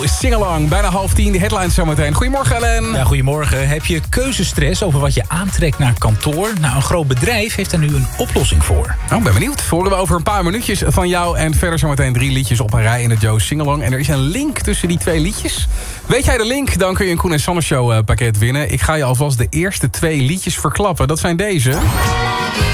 Singalong, bijna 9:30, de headlines zometeen. Goedemorgen, Ellen. Ja, goedemorgen. Heb je keuzestress over wat je aantrekt naar kantoor? Nou, een groot bedrijf heeft daar nu een oplossing voor. Nou, ben benieuwd. Horen we over een paar minuutjes van jou. En verder zometeen 3 liedjes op een rij in het Joe Singalong. En er is een link tussen die 2 liedjes. Weet jij de link? Dan kun je een Koen en Sanne Show pakket winnen. Ik ga je alvast de eerste 2 liedjes verklappen. Dat zijn deze.